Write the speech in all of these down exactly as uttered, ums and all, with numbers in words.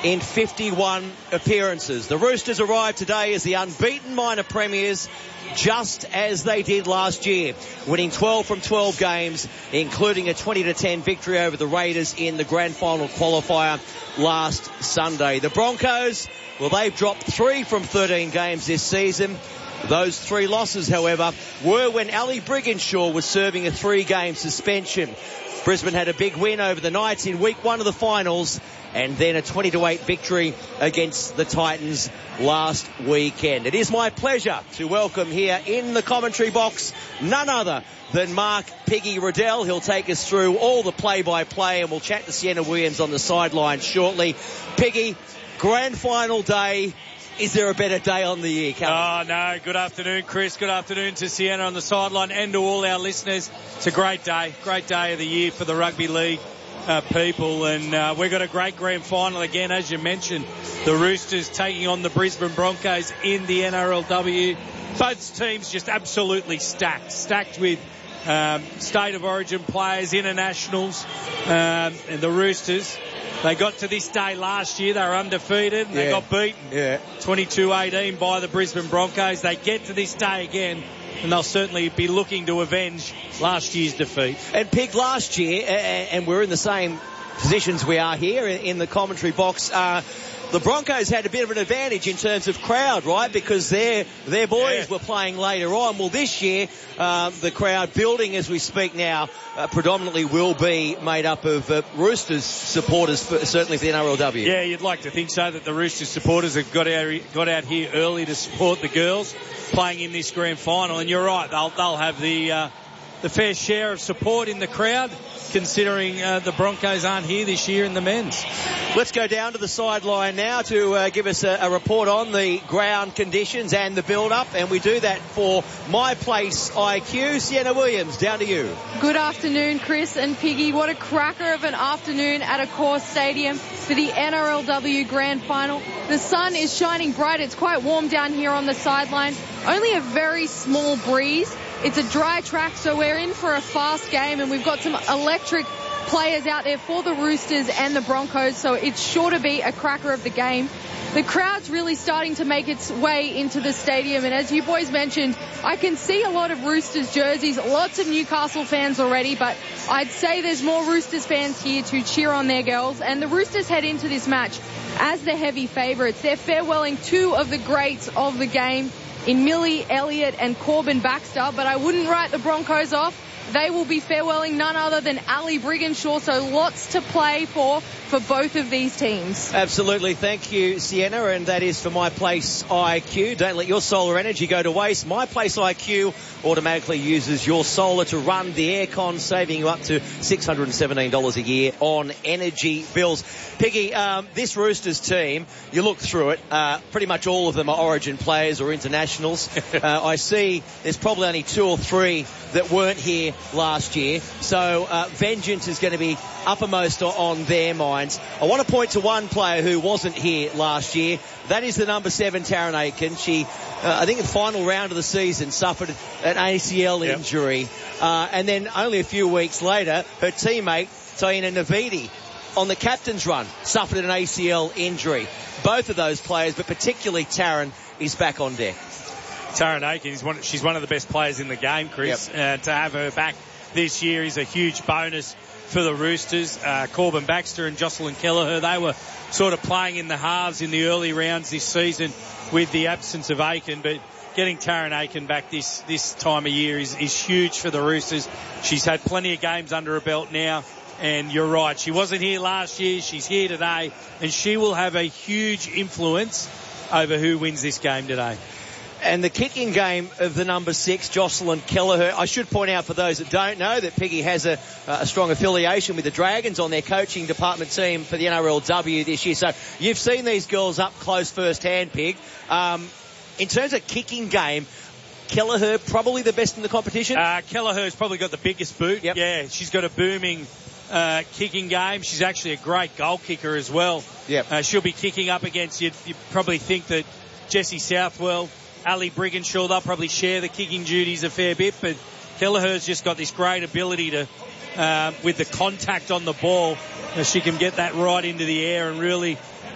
in fifty-one appearances. The Roosters arrived today as the unbeaten minor premiers, just as they did last year, winning twelve from twelve games, including a twenty to ten victory over the Raiders in the grand final qualifier last Sunday. The Broncos, well, they've dropped three from thirteen games this season. Those three losses, however, were when Ali Brigginshaw was serving a three-game suspension. Brisbane had a big win over the Knights in week one of the finals, and then a twenty to eight victory against the Titans last weekend. It is my pleasure to welcome here in the commentary box none other than Mark Piggy Riddell. He'll take us through all the play-by-play, and we'll chat to Sienna Williams on the sideline shortly. Piggy, grand final day. Is there a better day on the year, Calvin? Oh, no. Good afternoon, Chris. Good afternoon to Sienna on the sideline and to all our listeners. It's a great day. Great day of the year for the rugby league uh, people. And uh, we've got a great grand final again, as you mentioned. The Roosters taking on the Brisbane Broncos in the N R L W. Both teams just absolutely stacked. Stacked with um, state of origin players, internationals, um, and the Roosters. They got to this day last year. They were undefeated. And yeah. They got beaten yeah. twenty-two eighteen by the Brisbane Broncos. They get to this day again, and they'll certainly be looking to avenge last year's defeat. And Pig, last year, and we're in the same positions we are here in the commentary box, uh, the Broncos had a bit of an advantage in terms of crowd, right? Because their their boys yeah. were playing later on. Well, this year, um, the crowd building as we speak now uh, predominantly will be made up of uh, Roosters supporters, for, certainly for the N R L W. Yeah, you'd like to think so, that the Roosters supporters have got out, got out here early to support the girls playing in this grand final. And you're right, they'll, they'll have the... Uh, the fair share of support in the crowd, considering uh, the Broncos aren't here this year in the men's. Let's go down to the sideline now to uh, give us a, a report on the ground conditions and the build-up, and we do that for My Place I Q. Sienna Williams, down to you. Good afternoon, Chris and Piggy. What a cracker of an afternoon at Accor Stadium for the N R L W Grand Final. The sun is shining bright. It's quite warm down here on the sideline. Only a very small breeze. It's a dry track, so we're in for a fast game, and we've got some electric players out there for the Roosters and the Broncos, so it's sure to be a cracker of the game. The crowd's really starting to make its way into the stadium, and as you boys mentioned, I can see a lot of Roosters jerseys, lots of Newcastle fans already, but I'd say there's more Roosters fans here to cheer on their girls, and the Roosters head into this match as the heavy favourites. They're farewelling two of the greats of the game in Millie Elliott and Corbin Baxter, but I wouldn't write the Broncos off. They will be farewelling none other than Ali Brigginshaw, so lots to play for for both of these teams. Absolutely. Thank you, Sienna, and that is for My Place I Q. Don't let your solar energy go to waste. My Place I Q automatically uses your solar to run the aircon, saving you up to six hundred seventeen dollars a year on energy bills. Piggy, um, this Roosters team, you look through it, uh, pretty much all of them are origin players or internationals. uh, I see there's probably only two or three that weren't here last year, so uh, vengeance is going to be uppermost on their minds. I want to point to one player who wasn't here last year. That is the number seven, Taryn Aiken. She, uh, I think in the final round of the season, suffered an A C L yep. injury. Uh, and then only a few weeks later, her teammate, Taina Navidi, on the captain's run, suffered an A C L injury. Both of those players, but particularly Taryn, is back on deck. Taryn Aiken, is one, she's one of the best players in the game, Chris. Yep. Uh, to have her back this year is a huge bonus for the Roosters. Uh, Corbin Baxter and Jocelyn Kelleher, they were sort of playing in the halves in the early rounds this season with the absence of Aiken, but getting Taryn Aiken back this, this time of year is, is huge for the Roosters. She's had plenty of games under her belt now, and you're right, she wasn't here last year, she's here today, and she will have a huge influence over who wins this game today. And the kicking game of the number six, Jocelyn Kelleher. I should point out for those that don't know that Piggy has a, a strong affiliation with the Dragons on their coaching department team for the N R L W this year. So you've seen these girls up close firsthand, Pig. Um, in terms of kicking game, Kelleher probably the best in the competition? Uh, Kelleher's probably got the biggest boot. Yep. Yeah, she's got a booming uh, kicking game. She's actually a great goal kicker as well. Yep. Uh, she'll be kicking up against, you'd, you'd probably think that Jessie Southwell, Ali Brigginshaw, they'll probably share the kicking duties a fair bit, but Kelleher's just got this great ability to, uh, with the contact on the ball, uh, she can get that right into the air and really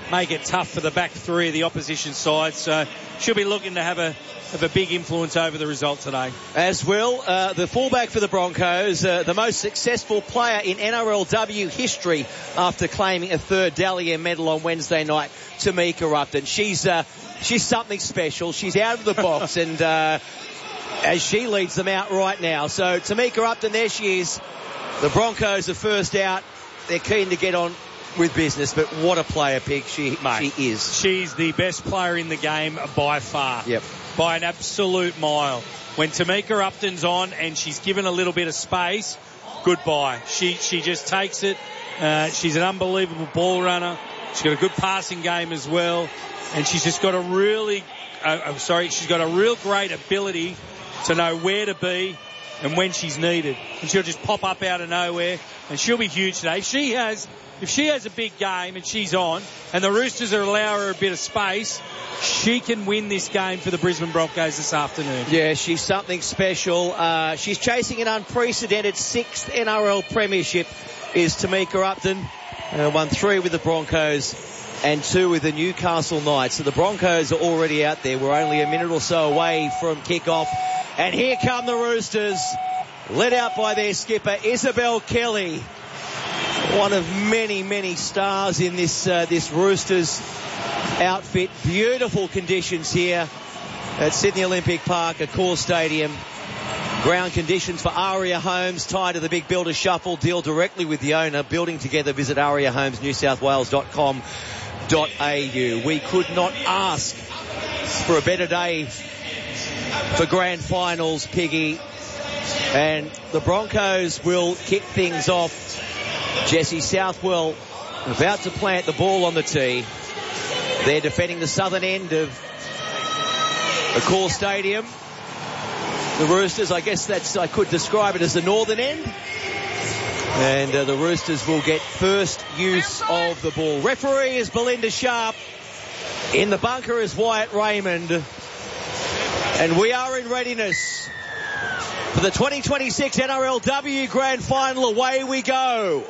make it tough for the back three of the opposition side. So she'll be looking to have a have a big influence over the result today. As will uh, the fullback for the Broncos, uh, the most successful player in N R L W history after claiming a third Dahlia medal on Wednesday night, Tamika Upton. She's uh, she's something special. She's out of the box, and uh, as she leads them out right now. So Tamika Upton, there she is. The Broncos are first out. They're keen to get on with business, but what a player, Pig, she, Mate, she is. She's the best player in the game by far. Yep. By an absolute mile. When Tamika Upton's on and she's given a little bit of space, goodbye. She she just takes it. Uh, she's an unbelievable ball runner. She's got a good passing game as well, and she's just got a really, uh, I'm sorry, she's got a real great ability to know where to be and when she's needed. And she'll just pop up out of nowhere, and she'll be huge today. If she has, if she has a big game and she's on, and the Roosters are allowing her a bit of space, she can win this game for the Brisbane Broncos this afternoon. Yeah, she's something special. Uh, she's chasing an unprecedented sixth N R L premiership, is Tamika Upton. Uh, won three with the Broncos and two with the Newcastle Knights. So the Broncos are already out there. We're only a minute or so away from kick-off. And here come the Roosters, led out by their skipper, Isabel Kelly. One of many, many stars in this uh, this Roosters outfit. Beautiful conditions here at Sydney Olympic Park, Accor Stadium. Ground conditions for Aria Homes, tied to the big builder shuffle. Deal directly with the owner. Building together, visit aria homes new south wales dot com dot a u. We could not ask for a better day for grand finals, Piggy. And the Broncos will kick things off. Jesse Southwell about to plant the ball on the tee. They're defending the southern end of Accor Stadium. The Roosters, I guess that's, I could describe it as the northern end. And uh, the Roosters will get first use of the ball. Referee is Belinda Sharp. In the bunker is Wyatt Raymond. And we are in readiness for the twenty twenty-six N R L W Grand Final. Away we go.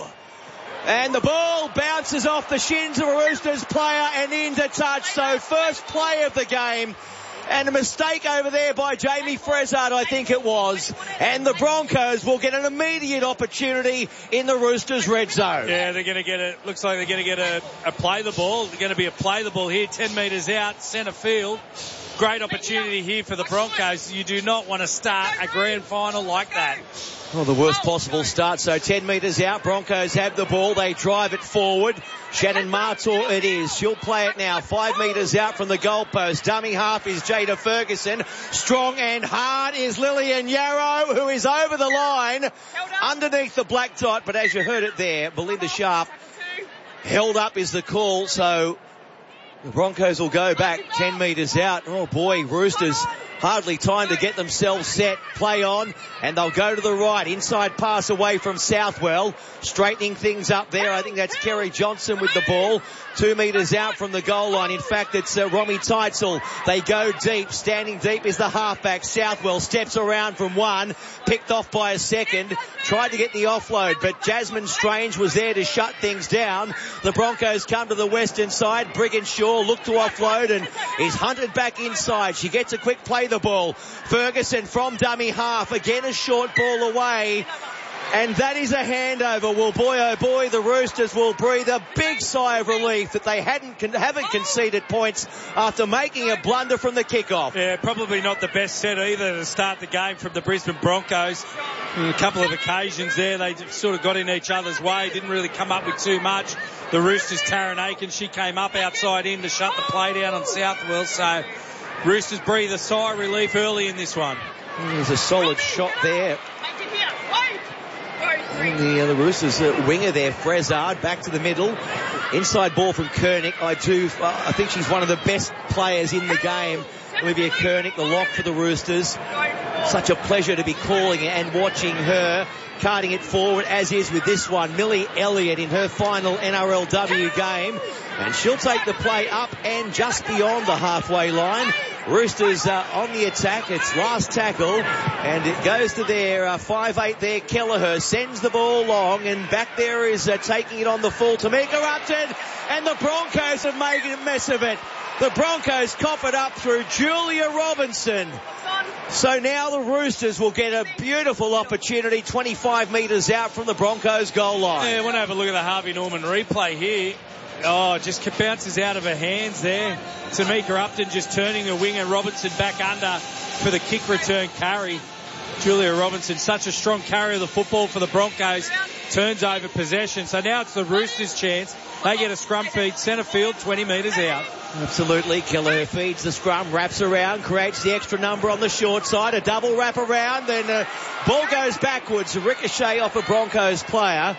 And the ball bounces off the shins of a Roosters player and into touch. So first play of the game. And a mistake over there by Jamie Frezard, I think it was. And the Broncos will get an immediate opportunity in the Roosters' red zone. Yeah, they're going to get it. Looks like they're going to get a, a play the ball. They're going to be a play the ball here, ten metres out, centre field. Great opportunity here for the Broncos. You do not want to start a grand final like that. Well, the worst possible start. So ten metres out, Broncos have the ball. They drive it forward. Shannon Martor it is. She'll play it now. Five metres out from the goalpost. Dummy half is Jada Ferguson. Strong and hard is Lillian Yarrow, who is over the line underneath the black dot. But as you heard it there, Belinda Sharp held up is the call. So the Broncos will go back ten metres out. Oh boy, Roosters hardly time to get themselves set. Play on, and they'll go to the right. Inside pass away from Southwell. Straightening things up there. I think that's Kerry Johnson with the ball. Two metres out from the goal line. In fact, it's uh, Romy Teitzel. They go deep. Standing deep is the halfback. Southwell steps around from one. Picked off by a second. Tried to get the offload, but Jasmine Strange was there to shut things down. The Broncos come to the western side. Brigginshaw looked to offload and is hunted back inside. She gets a quick play the ball. Ferguson from dummy half. Again a short ball away. And that is a handover. Well, boy, oh boy, the Roosters will breathe a big sigh of relief that they hadn't haven't conceded points after making a blunder from the kickoff. Yeah, probably not the best set either to start the game from the Brisbane Broncos. On a couple of occasions there, they sort of got in each other's way, didn't really come up with too much. The Roosters, Taryn Aiken, she came up outside in to shut the play down on Southwell. So Roosters breathe a sigh of relief early in this one. There's a solid shot there. And the, uh, the Roosters uh, winger there, Frezard, back to the middle. Inside ball from Koenig. I do, uh, I think she's one of the best players in the game. Olivia Koenig, the lock for the Roosters. Such a pleasure to be calling and watching her. Carting it forward, as is with this one. Millie Elliott in her final N R L W game. And she'll take the play up and just beyond the halfway line. Roosters uh, on the attack. It's last tackle. And it goes to their uh, five eight there. Kelleher sends the ball long. And back there is uh, taking it on the full. Tamika Upton. And the Broncos have made a mess of it. The Broncos cop it up through Julia Robinson. So now the Roosters will get a beautiful opportunity twenty-five metres out from the Broncos goal line. Yeah, I want to have a look at the Harvey Norman replay here. Oh, just bounces out of her hands there. Tamika Upton just turning the wing and Robinson back under for the kick return carry. Julia Robinson, such a strong carrier of the football for the Broncos, turns over possession. So now it's the Roosters' chance. They get a scrum feed, centre field, twenty metres out. Absolutely. Kelleher feeds the scrum, wraps around, creates the extra number on the short side. A double wrap around, then uh, ball goes backwards. A ricochet off a Broncos player.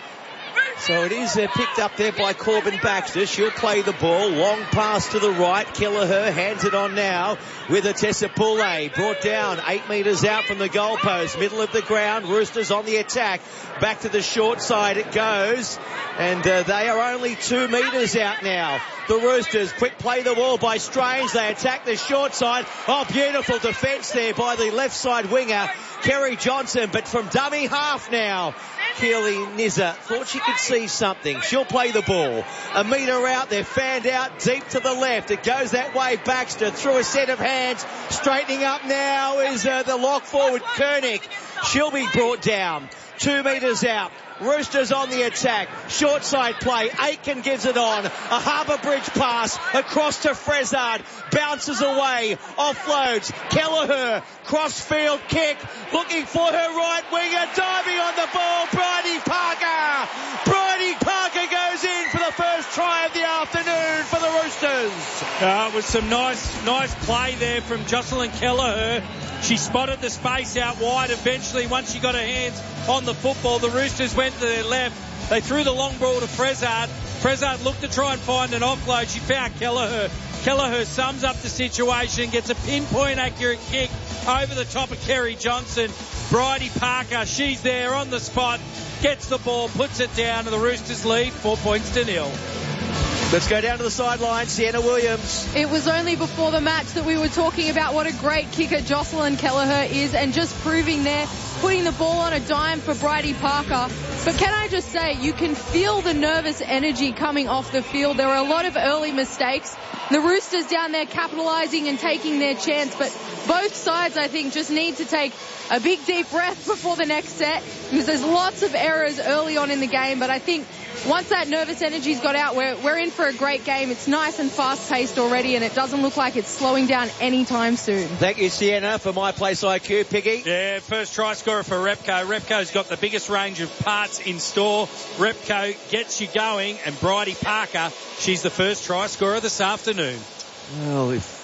So it is uh, picked up there by Corbin Baxter. She'll play the ball. Long pass to the right. Kelleher hands it on now with a Tessa Poulet. Brought down eight metres out from the goalpost. Middle of the ground. Roosters on the attack. Back to the short side it goes. And uh, they are only two metres out now. The Roosters, quick play the ball by Strange. They attack the short side. Oh, beautiful defence there by the left side winger, Kerry Johnson. But from dummy half now, Keely Nizza thought she could see something. She'll play the ball. A metre out, they're fanned out deep to the left. It goes that way. Baxter through a set of hands. Straightening up now is uh, the lock forward, Koenig. She'll be brought down. Two metres out. Roosters on the attack. Short side play. Aitken gives it on. A Harbour Bridge pass across to Frezard. Bounces away. Offloads. Kelleher. Cross-field kick. Looking for her right winger. Diving on the ball. Bridie Parker. Bridie Parker goes in for the first try of the afternoon for the Roosters. Uh, it was some nice, nice play there from Jocelyn Kelleher. She spotted the space out wide eventually once she got her hands on the football. The Roosters went to their left. They threw the long ball to Frezard. Frezard looked to try and find an offload. She found Kelleher. Kelleher sums up the situation, gets a pinpoint accurate kick over the top of Kerry Johnson. Bridie Parker, she's there on the spot, gets the ball, puts it down, and the Roosters lead four points to nil. Let's go down to the sideline. Sienna Williams. It was only before the match that we were talking about what a great kicker Jocelyn Kelleher is, and just proving there, putting the ball on a dime for Bridie Parker. But can I just say, you can feel the nervous energy coming off the field. There were a lot of early mistakes. The Roosters down there capitalising and taking their chance, but both sides, I think, just need to take a big deep breath before the next set, because there's lots of errors early on in the game. But I think once that nervous energy's got out, we're, we're in for a great game. It's nice and fast-paced already, and it doesn't look like it's slowing down anytime soon. Thank you, Sienna, for My Place I Q. Piggy? Yeah, first try scorer for Repco. Repco's got the biggest range of parts in store. Repco gets you going, and Bridie Parker, she's the first try scorer this afternoon. Well, if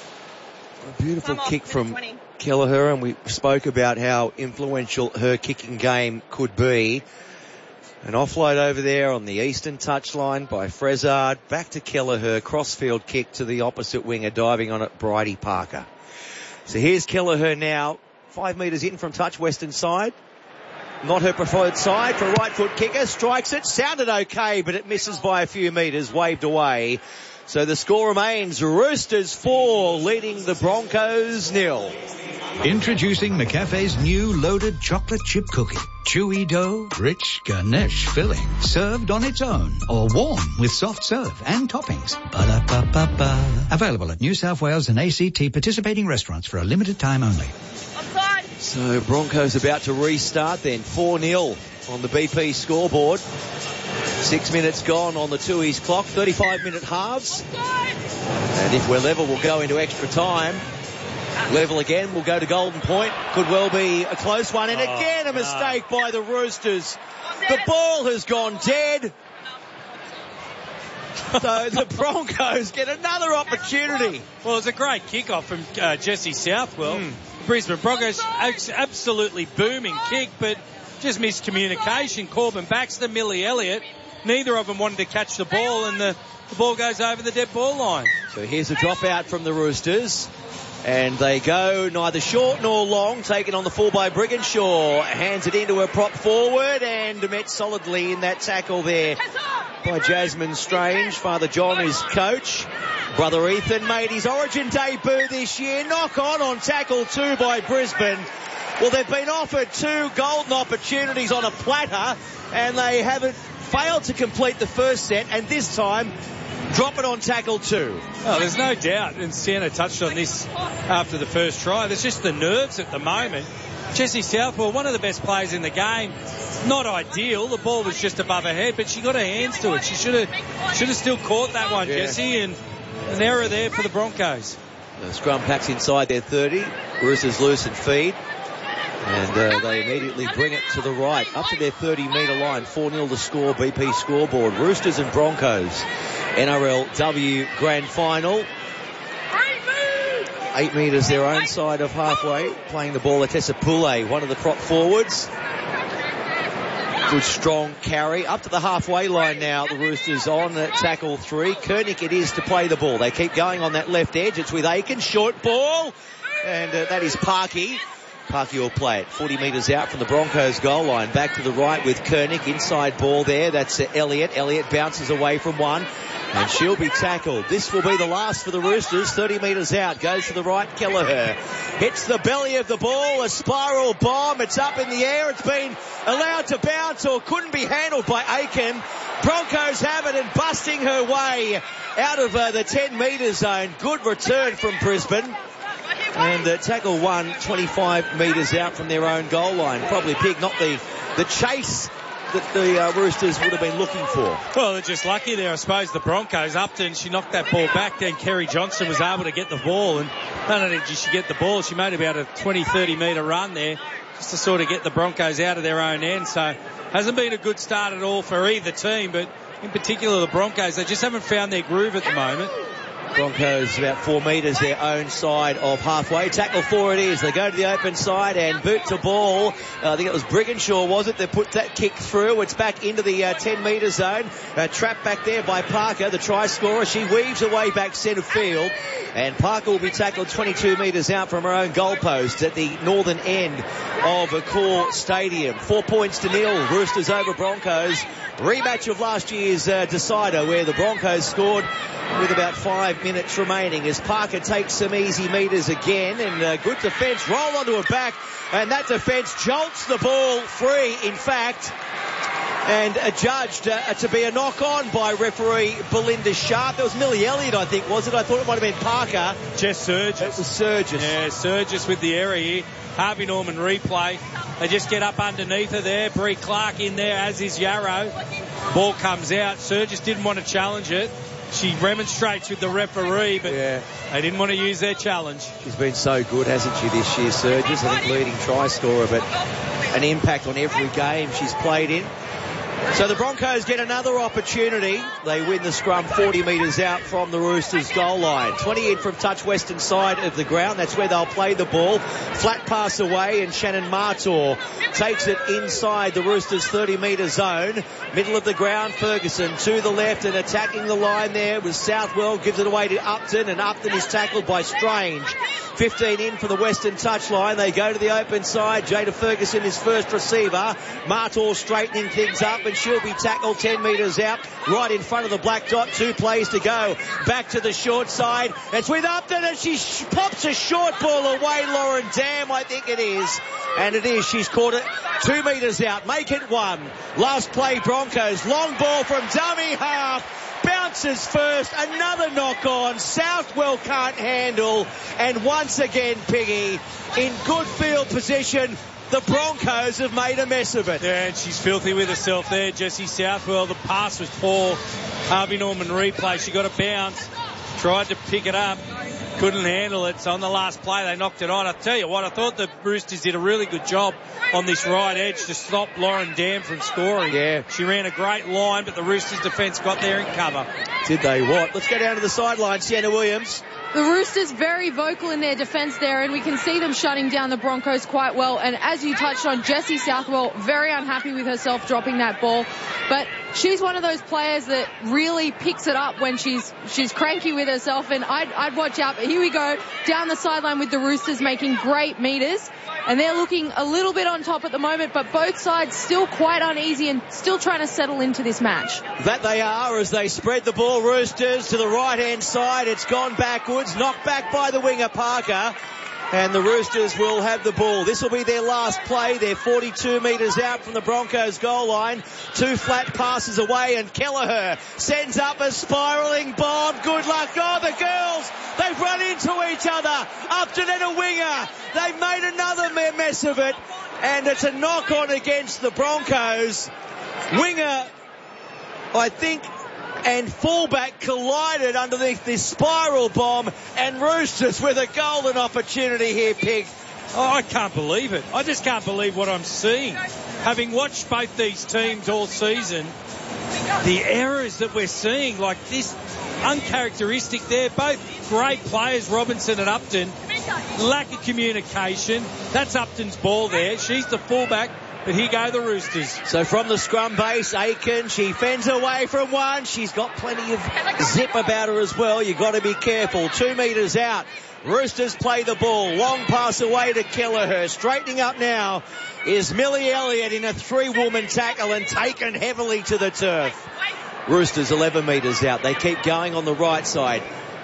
a beautiful kick from Kelleher, and we spoke about how influential her kicking game could be. An offload over there on the eastern touchline by Frezard. Back to Kelleher. Crossfield kick to the opposite winger. Diving on it, Bridie Parker. So here's Kelleher now. Five metres in from touch, western side. Not her preferred side for a right foot kicker. Strikes it. Sounded okay, but it misses by a few metres. Waved away. So the score remains Roosters four, leading the Broncos nil. Introducing McCafe's new loaded chocolate chip cookie. Chewy dough, rich ganache filling, served on its own or warm with soft serve and toppings. Ba-da-ba-ba-ba. Available at New South Wales and A C T participating restaurants for a limited time only. So Broncos about to restart then. four nil on the B P scoreboard. Six minutes gone on the Tooheys clock. thirty-five minute halves. And if we're level, we'll go into extra time. Level again, we'll go to Golden Point. Could well be a close one. And again, a mistake by the Roosters. The ball has gone dead. So the Broncos get another opportunity. Well, it's a great kickoff from uh, Jessie Southwell. Mm. Brisbane Broncos, absolutely booming kick, but just miscommunication. Corbin Baxter, Millie Elliott, neither of them wanted to catch the ball, and the, the ball goes over the dead ball line. So here's a dropout from the Roosters. And they go neither short nor long, taken on the full by Brigginshaw. Hands it into a prop forward and met solidly in that tackle there by Jasmine Strange. Father John is coach. Brother Ethan made his Origin debut this year. Knock on on tackle two by Brisbane. Well, they've been offered two golden opportunities on a platter, and they haven't failed to complete the first set, and this time drop it on tackle two. Oh, there's no doubt, and Sienna touched on this after the first try. There's just the nerves at the moment. Jessie Southwell, one of the best players in the game. Not ideal. The ball was just above her head, but she got her hands to it. She should have should have still caught that one, yeah. Jessie, and an error there for the Broncos. The scrum packs inside their thirty. Roosters loose and feed. And uh, they immediately bring it to the right, up to their thirty metre line. four nil the score, B P scoreboard. Roosters and Broncos, N R L W Grand Final. Eight metres their own side of halfway. Playing the ball, Atessa Pule, one of the prop forwards. Good strong carry. Up to the halfway line now. The Roosters on uh, tackle three. Koenig it is to play the ball. They keep going on that left edge. It's with Aiken. Short ball. And uh, that is Parky. Parky will play it forty metres out from the Broncos goal line. Back to the right with Koenig. Inside ball there. That's uh, Elliott. Elliott bounces away from one. And she'll be tackled. This will be the last for the Roosters. thirty metres out. Goes to the right. Kelleher hits the belly of the ball. A spiral bomb. It's up in the air. It's been allowed to bounce or couldn't be handled by Aiken. Broncos have it and busting her way out of uh, the ten metre zone. Good return from Brisbane. And uh, tackle one, twenty-five metres out from their own goal line. Probably Pig, not the, the chase that the uh, Roosters would have been looking for. Well, they're just lucky there, I suppose. The Broncos, Upton, she knocked that ball back. Then Kerry Johnson was able to get the ball. And not only did she get the ball, she made about a twenty, thirty metre run there just to sort of get the Broncos out of their own end. So hasn't been a good start at all for either team, but in particular the Broncos, they just haven't found their groove at the moment. Broncos about four metres their own side of halfway. Tackle four it is. They go to the open side and boot to ball. Uh, I think it was Brigginshaw, was it? They put that kick through. It's back into the uh, ten metre zone. Uh, trapped back there by Parker, the try scorer. She weaves away back centre field. And Parker will be tackled twenty-two metres out from her own goalpost at the northern end of Accor Stadium. Four points to nil. Roosters over Broncos. Rematch of last year's uh, decider where the Broncos scored with about five minutes remaining as Parker takes some easy metres again, and uh, good defence, roll onto her back, and that defence jolts the ball free, in fact, and adjudged uh, to be a knock-on by referee Belinda Sharp. That was Millie Elliott, I think, was it? I thought it might have been Parker. Jess Surgis. It was Surgis. Yeah, Surgis with the error here. Harvey Norman replay. They just get up underneath her there. Bree Clark in there, as is Yarrow. Ball comes out. Surgis didn't want to challenge it. She remonstrates with the referee, but yeah. They didn't want to use their challenge. She's been so good, hasn't she, this year, Surgis? I think leading try scorer, but an impact on every game she's played in. So the Broncos get another opportunity. They win the scrum forty metres out from the Roosters goal line. twenty in from touch western side of the ground. That's where they'll play the ball. Flat pass away, and Shannon Martor takes it inside the Roosters thirty metre zone. Middle of the ground, Ferguson to the left and attacking the line there with Southwell. Gives it away to Upton, and Upton is tackled by Strange. fifteen in for the western touch line. They go to the open side. Jada Ferguson is first receiver. Martor straightening things up, and she'll be tackled ten metres out, right in front of the black dot. Two plays to go. Back to the short side. It's with Upton, and she sh- pops a short ball away. Lauren Dam, I think it is. And it is. She's caught it two metres out. Make it one. Last play, Broncos. Long ball from dummy half. Bounces first. Another knock on. Southwell can't handle. And once again, Piggy, in good field position, the Broncos have made a mess of it. Yeah, and she's filthy with herself there, Jessie Southwell. The pass was poor. Harvey Norman replay. She got a bounce. Tried to pick it up. Couldn't handle it. So on the last play, they knocked it on. I tell you what, I thought the Roosters did a really good job on this right edge to stop Lauren Dam from scoring. Yeah. She ran a great line, but the Roosters defence got there in cover. Did they what? Let's go down to the sideline. Sienna Williams. The Roosters very vocal in their defence there, and we can see them shutting down the Broncos quite well. And as you touched on, Jessie Southwell, very unhappy with herself dropping that ball. But she's one of those players that really picks it up when she's she's cranky with herself. And I'd, I'd watch out. here we go. Down the sideline with the Roosters making great meters. And they're looking a little bit on top at the moment, but both sides still quite uneasy and still trying to settle into this match. That they are as they spread the ball. Roosters to the right-hand side. It's gone backwards, knocked back by the winger Parker. And the Roosters will have the ball. This will be their last play. They're forty-two metres out from the Broncos goal line. Two flat passes away and Kelleher sends up a spiralling bomb. Good luck. Oh, the girls, they've run into each other. Upton and a winger. They've made another mess of it. And it's a knock on against the Broncos. Winger, I think, and fullback collided underneath this spiral bomb, and Roosters with a golden opportunity here, Pig. Oh, I can't believe it. I just can't believe what I'm seeing. Having watched both these teams all season, the errors that we're seeing, like this, uncharacteristic there. Both great players, Robinson and Upton. Lack of communication. That's Upton's ball there. She's the fullback. But here go the Roosters. So from the scrum base, Aiken, she fends away from one. She's got plenty of zip about her as well. You've got to be careful. Two metres out. Roosters play the ball. Long pass away to Kelleher. Straightening up now is Millie Elliott in a three-woman tackle and taken heavily to the turf. Roosters eleven metres out. They keep going on the right side.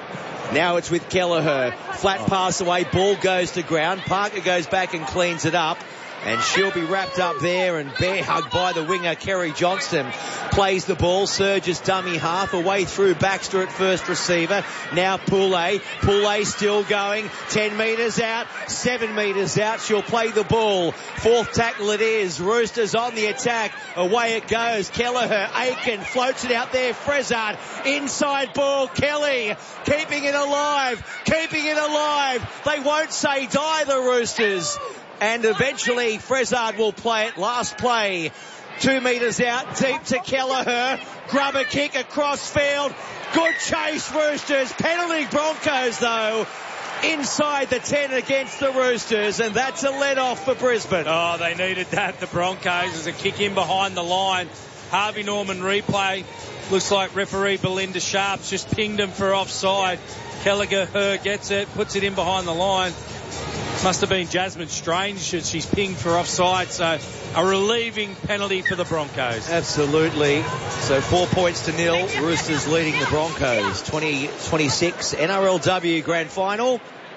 Now it's with Kelleher. Flat pass away. Ball goes to ground. Parker goes back and cleans it up. And she'll be wrapped up there and bear hugged by the winger, Kerry Johnston. Plays the ball, surges dummy half, away through Baxter at first receiver. Now Poulet. Poulet still going. Ten metres out, seven metres out. She'll play the ball. Fourth tackle it is. Roosters on the attack. Away it goes. Kelleher, Aiken floats it out there. Frezard, inside ball. Kelly keeping it alive, keeping it alive. They won't say die, the Roosters. And eventually Frezard will play it. Last play. Two metres out. Deep to Kelleher. Grubber kick across field. Good chase, Roosters. Penalty Broncos, though. Inside the ten against the Roosters. And that's a let-off for Brisbane. Oh, they needed that. The Broncos. There's a kick in behind the line. Harvey Norman replay. Looks like referee Belinda Sharps just pinged him for offside. Kelleher gets it. Puts it in behind the line. Must have been Jasmine Strange. She's pinged for offside. So a relieving penalty for the Broncos. Absolutely. So four points to nil. Roosters leading the Broncos. twenty twenty-six N R L W Grand Final.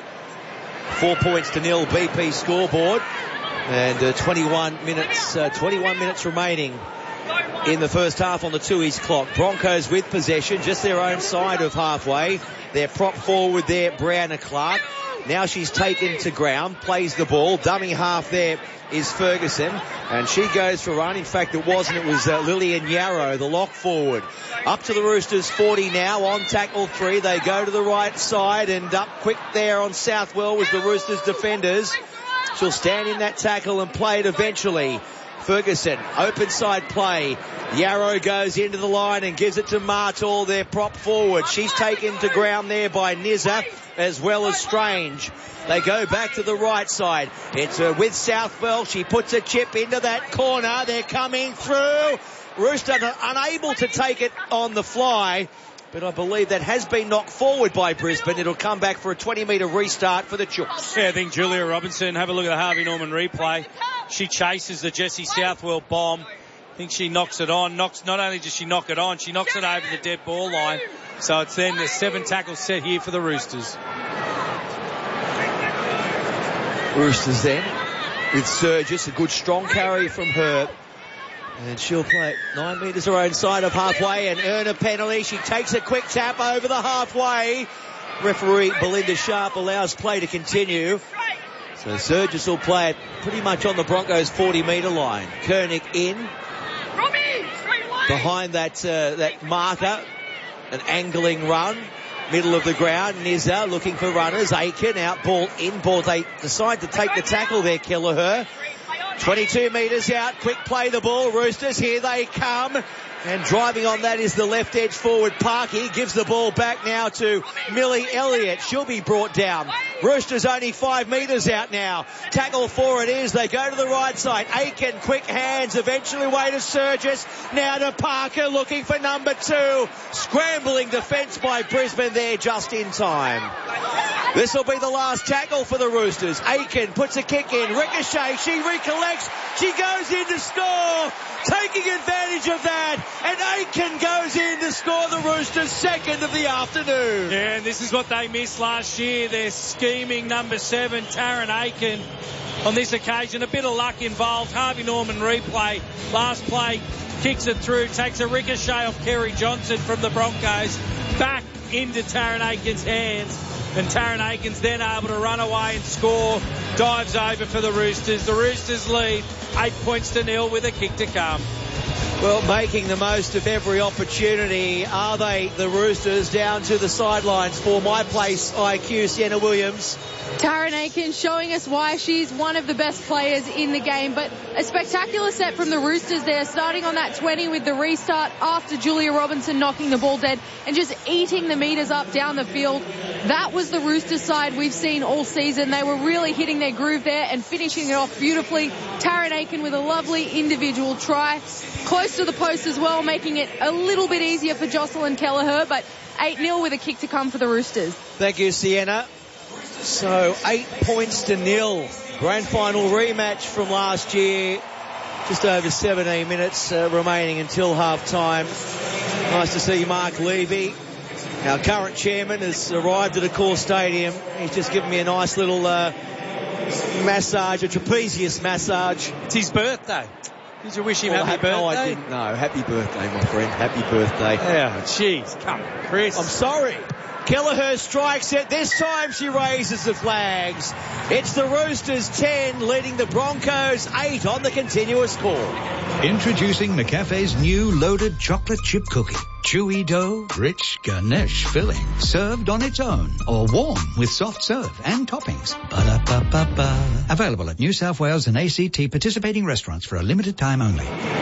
Four points to nil B P scoreboard. And uh, twenty-one minutes, uh, twenty-one minutes remaining in the first half on the Tooheys clock. Broncos with possession, just their own side of halfway. Their prop forward there, Brianna Clark. Now she's taken to ground, plays the ball. Dummy half there is Ferguson, and she goes for a run. In fact, it wasn't. It was uh, Lillian Yarrow, the lock forward. Up to the Roosters forty now, on tackle three. They go to the right side, and up quick there on Southwell was the Roosters defenders. She'll stand in that tackle and play it eventually. Ferguson, open side play. Yarrow goes into the line and gives it to Martall, their prop forward. She's taken to ground there by Nizza as well as Strange. They go back to the right side. It's uh, with Southwell. She puts a chip into that corner. They're coming through. Roosters unable to take it on the fly. But I believe that has been knocked forward by Brisbane. It'll come back for a twenty metre restart for the Chooks. Yeah, I think Julia Robinson, have a look at the Harvey Norman replay. She chases the Jessie Southwell bomb. I think she knocks it on. Knocks, not only does she knock it on, she knocks it over the dead ball line. So it's then the seven tackles set here for the Roosters. Roosters then with Surgis, a good strong carry from her. And she'll play it nine metres her own side of halfway and earn a penalty. She takes a quick tap over the halfway. Referee Belinda Sharp allows play to continue. So Surgis will play it pretty much on the Broncos' forty metre line. Koenig in. Behind that, uh, that marker. An angling run. Middle of the ground. Nizza looking for runners. Aiken out ball in ball. They decide to take the tackle there, Kelleher. twenty-two metres out, quick play the ball, Roosters, here they come, and driving on that is the left edge forward, Parky, gives the ball back now to Millie Elliott, she'll be brought down. Roosters only five metres out now, tackle for it is, they go to the right side, Aiken, quick hands, eventually way to Surgis, now to Parker, looking for number two, scrambling defence by Brisbane there just in time. This will be the last tackle for the Roosters. Aiken puts a kick in. Ricochet. She recollects. She goes in to score. Taking advantage of that. And Aiken goes in to score the Roosters' second of the afternoon. Yeah, and this is what they missed last year. They're scheming number seven, Taryn Aiken. On this occasion, a bit of luck involved. Harvey Norman replay. Last play, kicks it through, takes a ricochet off Kerry Johnson from the Broncos. Back into Taryn Aiken's hands. And Taryn Aiken's then able to run away and score. Dives over for the Roosters. The Roosters lead eight points to nil with a kick to come. Well, making the most of every opportunity, are they, the Roosters? Down to the sidelines for My Place I Q, Sienna Williams. Taryn Aiken showing us why she's one of the best players in the game. But a spectacular set from the Roosters there, starting on that twenty with the restart after Julia Robinson knocking the ball dead and just eating the meters up down the field. That was the Roosters side we've seen all season. They were really hitting their groove there and finishing it off beautifully. Taryn Aiken with a lovely individual try. Close to the post as well, making it a little bit easier for Jocelyn Kelleher, but eight nil with a kick to come for the Roosters. Thank you, Sienna. So eight points to nil. Grand final rematch from last year. Just over seventeen minutes uh, remaining until half time. Nice to see Mark Levy, our current chairman, has arrived at Accor Stadium. He's just given me a nice little uh, massage, a trapezius massage. It's his birthday. Did you wish him oh, happy birthday? No, I didn't. No, happy birthday, my friend. Happy birthday. Yeah, jeez. Come on, Chris. I'm sorry. Kelleher strikes it. This time she raises the flags. It's the Roosters ten, leading the Broncos eight on the continuous score. Introducing McCafe's new loaded chocolate chip cookie. Chewy dough, rich ganache filling, served on its own or warm with soft serve and toppings. Ba-da-ba-ba-ba. Available at New South Wales and A C T participating restaurants for a limited time only.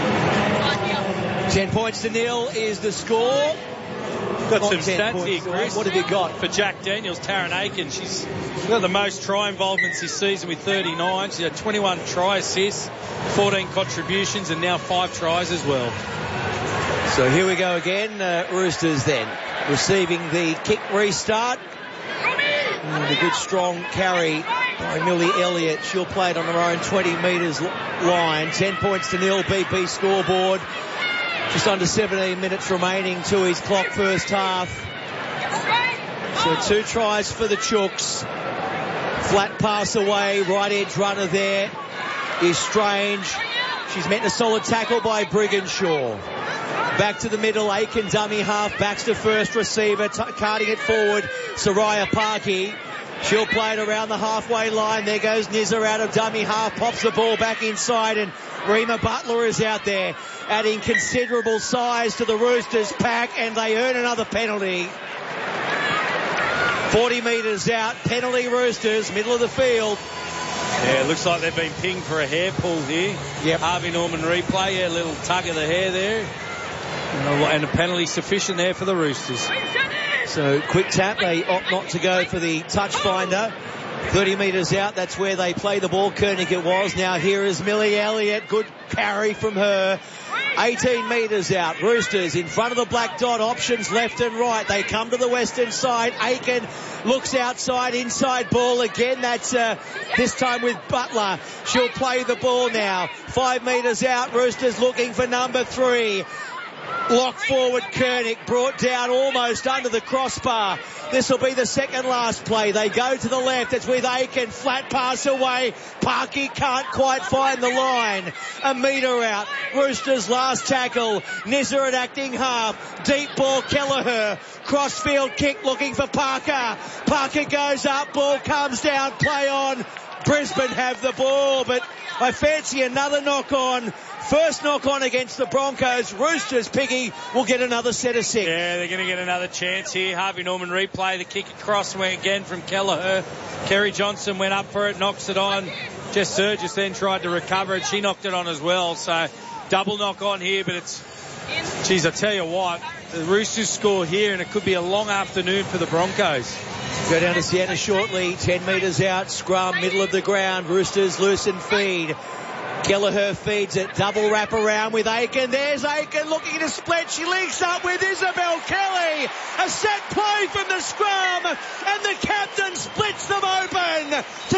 Ten points to nil is the score. Got Not some stats points. here, Chris. What have you got? For Jack Daniels, Taryn Aiken, she's got the most try involvements this season with thirty-nine. She had twenty-one try assists, fourteen contributions, and now five tries as well. So here we go again. Uh, Roosters then receiving the kick restart. And a good strong carry by Millie Elliott. She'll play it on her own twenty metres line. ten points to nil, B P scoreboard. Just under seventeen minutes remaining to his clock first half. So two tries for the Chooks. Flat pass away, right edge runner there is Strange. She's met a solid tackle by Brigginshaw. Back to the middle, Aiken dummy half, Baxter first receiver, t- carting it forward, Soraya Parkey. She'll play it around the halfway line. There goes Nizza out of dummy half, pops the ball back inside, and Rima Butler is out there, adding considerable size to the Roosters pack, and they earn another penalty. forty metres out, penalty Roosters, middle of the field. Yeah, it looks like they've been pinged for a hair pull here. Yep. Harvey Norman replay, yeah, a little tug of the hair there. And a penalty sufficient there for the Roosters. So quick tap, they opt not to go for the touch finder. thirty metres out, that's where they play the ball. Koenig it was. Now here is Millie Elliott. Good carry from her. eighteen metres out. Roosters in front of the black dot. Options left and right. They come to the western side. Aiken looks outside. Inside ball again. That's uh, this time with Butler. She'll play the ball now. Five metres out. Roosters looking for number three. Lock forward Koenig, brought down almost under the crossbar. This will be the second last play. They go to the left. It's with Aiken. Flat pass away. Parkey can't quite find the line. A metre out. Roosters last tackle. Nizza at acting half. Deep ball Kelleher. Crossfield kick looking for Parker. Parker goes up. Ball comes down. Play on. Brisbane have the ball, but I fancy another knock on. First knock on against the Broncos. Roosters, Piggy, will get another set of six. Yeah, they're going to get another chance here. Harvey Norman replay. The kick across went again from Kelleher. Kerry Johnson went up for it, knocks it on. Jess Surgis then tried to recover it. She knocked it on as well. So double knock on here, but it's... Geez, I tell you what, the Roosters score here and it could be a long afternoon for the Broncos. Go down to Sienna shortly. ten metres out. Scrum, middle of the ground. Roosters loose and feed. Kelleher feeds it. Double wrap around with Aiken. There's Aiken looking to split. She links up with Isabel Kelly. A set play from the scrum. And the captain splits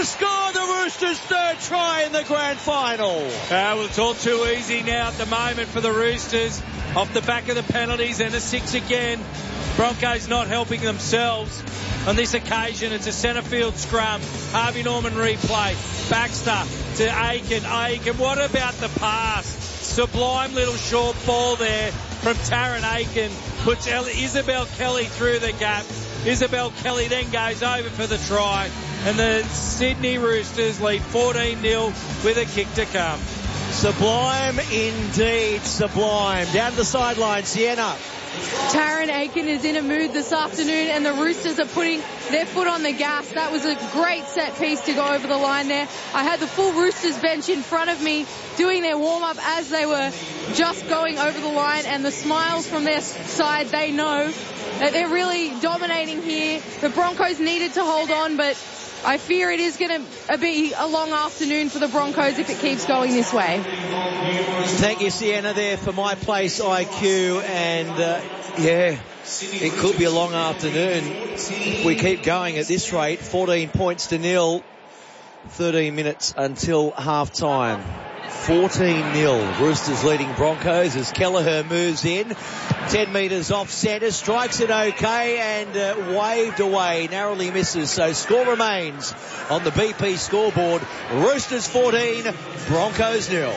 score the Roosters' third try in the grand final. Uh, well, it's all too easy now at the moment for the Roosters. Off the back of the penalties and a six again. Broncos not helping themselves. On this occasion, it's a centre field scrum. Harvey Norman replay. Baxter to Aiken. Aiken, what about the pass? Sublime little short ball there from Taryn Aiken. Puts Isabel Kelly through the gap. Isabel Kelly then goes over for the try. And the Sydney Roosters lead fourteen nil with a kick to come. Sublime indeed, sublime. Down to the sideline, Sienna. Taryn Aiken is in a mood this afternoon, and the Roosters are putting their foot on the gas. That was a great set piece to go over the line there. I had the full Roosters bench in front of me doing their warm-up as they were just going over the line, and the smiles from their side, they know that they're really dominating here. The Broncos needed to hold on, but I fear it is going to be a long afternoon for the Broncos if it keeps going this way. Thank you, Sienna, there for My Place I Q. And, uh, yeah, it could be a long afternoon. If we keep going at this rate, fourteen points to nil, thirteen minutes until half-time. fourteen nil. Roosters leading Broncos as Kelleher moves in. ten metres off centre. Strikes it okay and uh, waved away. Narrowly misses. So score remains on the B P scoreboard. Roosters fourteen. Broncos nil.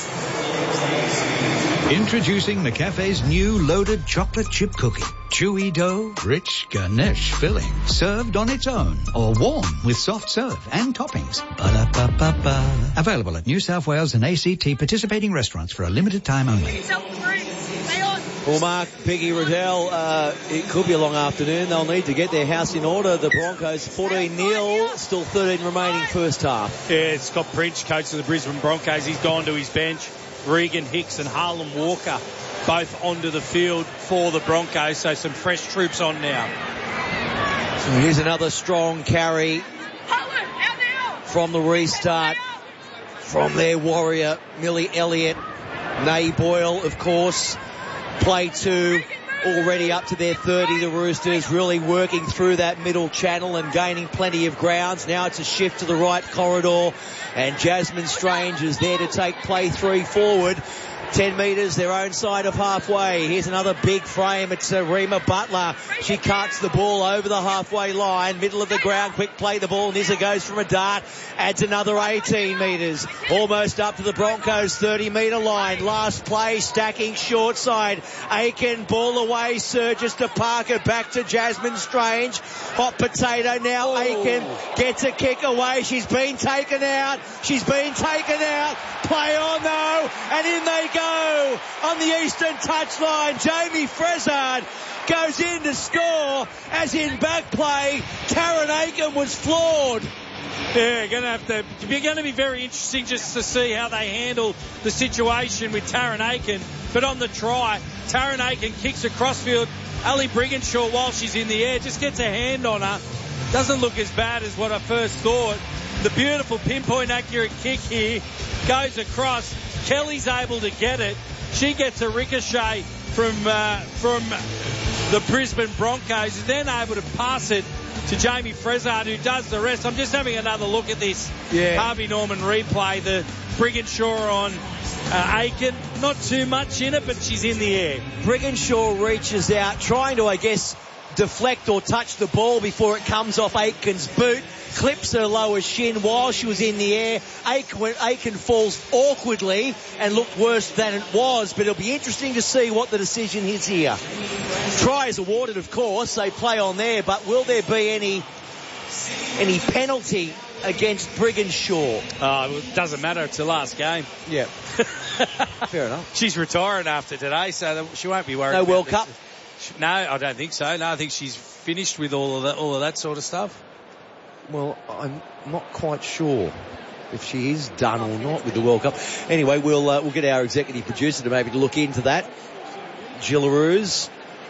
Introducing McCafe's new loaded chocolate chip cookie. Chewy dough, rich ganache filling, served on its own or warm with soft serve and toppings. Ba-da-ba-ba-ba. Available at New South Wales and A C T participating restaurants for a limited time only. Well, Mark, Peggy Riddell, uh, it could be a long afternoon. They'll need to get their house in order. The Broncos fourteen nil, still thirteen remaining first half. Yeah, Scott Prince, coach of the Brisbane Broncos, he's gone to his bench. Regan Hicks and Harlan Walker both onto the field for the Broncos, so some fresh troops on now. So here's another strong carry from the restart from their warrior, Millie Elliott. Nay Boyle, of course, play two, already up to their thirty. The Roosters really working through that middle channel and gaining plenty of grounds. Now it's a shift to the right corridor, and Jasmine Strange is there to take play three forward. ten metres, their own side of halfway. Here's another big frame. It's uh, Rima Butler. She cuts the ball over the halfway line. Middle of the ground. Quick play the ball. Nizza goes from a dart. Adds another eighteen metres. Almost up to the Broncos thirty metre line. Last play. Stacking short side. Aiken. Ball away. Surges to Parker. Back to Jasmine Strange. Hot potato now. Oh. Aiken gets a kick away. She's been taken out. She's been taken out. Play on though. And in they go on the eastern touchline. Jamie Frezard goes in to score, as in back play. Taryn Aiken was floored. Yeah, going to have to. It's going to be very interesting just to see how they handle the situation with Taryn Aiken. But on the try, Taryn Aiken kicks across field. Ali Brigginshaw, while she's in the air, just gets a hand on her. Doesn't look as bad as what I first thought. The beautiful pinpoint accurate kick here goes across. Kelly's able to get it. She gets a ricochet from uh, from the Brisbane Broncos, and then able to pass it to Jamie Frezard, who does the rest. I'm just having another look at this yeah. Harvey Norman replay. The Brigginshaw on uh, Aiken. Not too much in it, but she's in the air. Brigginshaw reaches out, trying to, I guess, deflect or touch the ball before it comes off Aiken's boot. Clips her lower shin while she was in the air. Aiken, Aiken falls awkwardly and looked worse than it was, but it'll be interesting to see what the decision is here. Try is awarded, of course. They play on there, but will there be any any penalty against Brigginshaw? Oh, well, it doesn't matter. It's the last game. Yeah. Fair enough. She's retiring after today, so she won't be worried. No about World this. Cup? No, I don't think so. No, I think she's finished with all of that, all of that sort of stuff. Well, I'm not quite sure if she is done or not with the World Cup. Anyway, we'll uh, we'll get our executive producer to maybe to look into that. Gillaroos.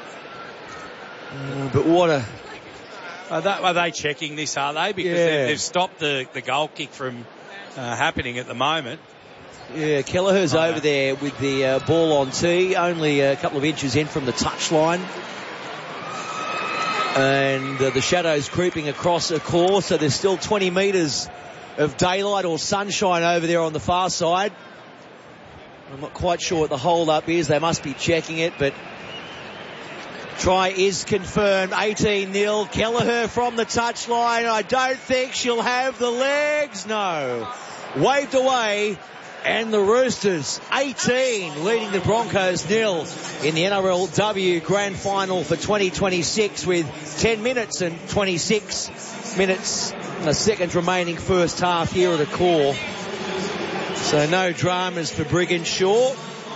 Uh, but what a... Are they, are they checking this, are they? Because yeah. they've, they've stopped the, the goal kick from uh, happening at the moment. Yeah, Kelleher's oh, over no. there with the uh, ball on tee, only a couple of inches in from the touchline. And uh, the shadow's creeping across a course, so there's still twenty metres of daylight or sunshine over there on the far side. I'm not quite sure what the hold-up is. They must be checking it, but try is confirmed. eighteen nil. Kelleher from the touchline. I don't think she'll have the legs. No. Waved away. And the Roosters, eighteen, leading the Broncos nil in the N R L W Grand Final for twenty twenty-six with ten minutes and twenty-six minutes, a second remaining first half here at a core. So no dramas for Brigginshaw.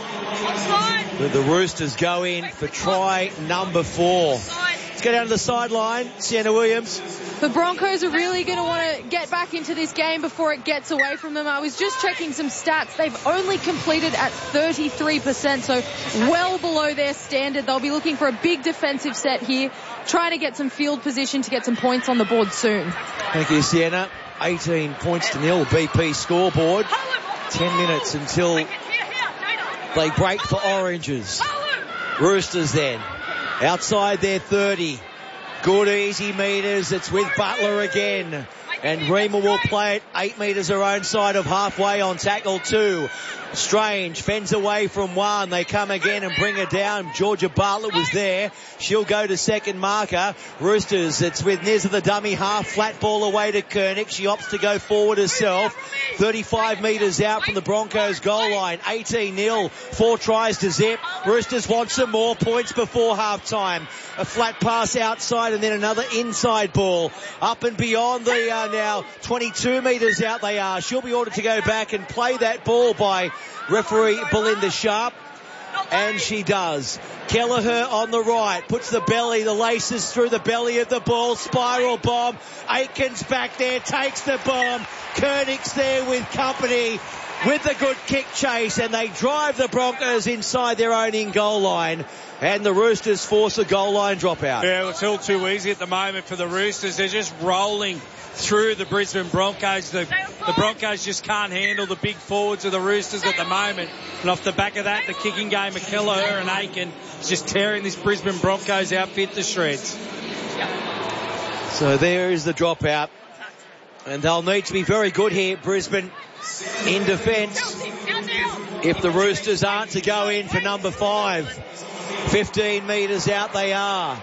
But the Roosters go in for try number four. Let's go down to the sideline. Sienna Williams. The Broncos are really going to want to get back into this game before it gets away from them. I was just checking some stats. They've only completed at thirty-three percent, so well below their standard. They'll be looking for a big defensive set here, trying to get some field position to get some points on the board soon. Thank you, Sienna. eighteen points to nil, B P scoreboard. ten minutes until they break for Oranges. Roosters then, outside their thirty. Good easy metres. It's with Butler again. And Reamer will play it eight metres her own side of halfway on tackle two. Strange fends away from one. They come again and bring her down. Georgia Bartlett was there. She'll go to second marker. Roosters, it's with Nizza the dummy half. Flat ball away to Koenig. She opts to go forward herself. thirty-five metres out from the Broncos goal line. eighteen nil. Four tries to Zip. Roosters want some more points before half time. A flat pass outside and then another inside ball. Up and beyond the uh, now twenty-two metres out they are. She'll be ordered to go back and play that ball by referee Belinda Sharp. And she does. Kelleher on the right, puts the belly, the laces through the belly of the ball, spiral bomb. Aikens back there, takes the bomb. Koenig's there with company, with the good kick chase, and they drive the Broncos inside their own in goal line. And the Roosters force a goal line dropout. Yeah, well, it's all too easy at the moment for the Roosters. They're just rolling through the Brisbane Broncos. The, the Broncos just can't handle the big forwards of the Roosters at the moment. And off the back of that, the kicking game of Kelleher and Aiken is just tearing this Brisbane Broncos outfit to shreds. So there is the dropout. And they'll need to be very good here, Brisbane, in defence, if the Roosters aren't to go in for number five. fifteen metres out they are.